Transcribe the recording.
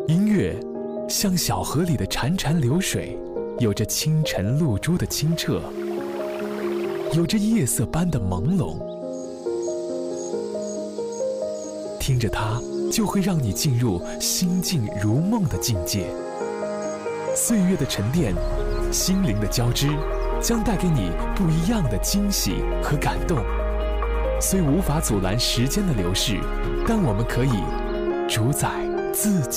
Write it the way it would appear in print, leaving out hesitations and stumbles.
音乐像小河里的潺潺流水，有着清晨露珠的清澈，有着夜色般的朦胧。听着它，就会让你进入心静如梦的境界。岁月的沉淀，心灵的交织，将带给你不一样的惊喜和感动。虽无法阻拦时间的流逝，但我们可以主宰自己。